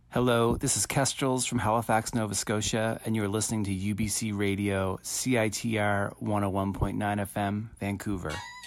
Hello, this is Kestrels from Halifax, Nova Scotia, and you're listening to UBC Radio, CITR 101.9 FM, Vancouver.